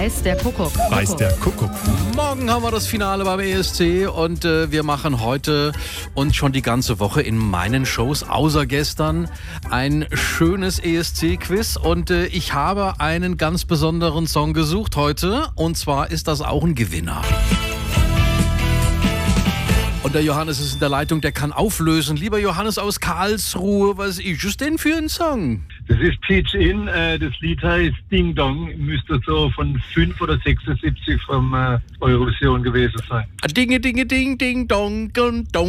Weiß der Kuckuck. Weiß der Kuckuck. Morgen haben wir das Finale beim ESC und wir machen heute und schon die ganze Woche in meinen Shows, außer gestern, ein schönes ESC-Quiz und ich habe einen ganz besonderen Song gesucht heute und zwar ist das auch ein Gewinner. Und der Johannes ist in der Leitung, der kann auflösen. Lieber Johannes aus Karlsruhe, was ist es denn für ein Song? Das ist Pitch In, das Lied heißt Ding Dong, müsste so von 5 oder 76 vom Eurovision gewesen sein. Dinge, Dinge, Ding, Ding, Dong, Dong.